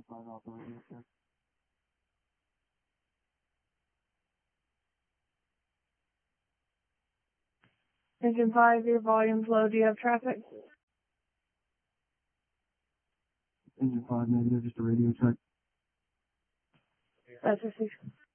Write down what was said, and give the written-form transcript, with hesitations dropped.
5 Alpha radio check. Engine 5, your volume's low. Do you have traffic? Engine 5 negative, just a radio check. That's a 6.